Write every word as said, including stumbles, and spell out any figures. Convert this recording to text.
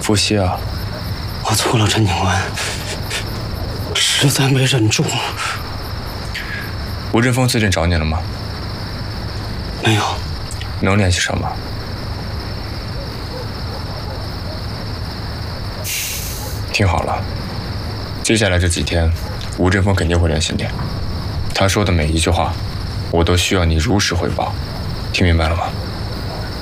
复习啊！ 我错了，陈警官，实在没忍住。 吴振峰最近找你了吗？ 没有。 能联系上吗？听好了，接下来这几天，吴振峰肯定会联系你。他说的每一句话，我都需要你如实汇报，听明白了吗？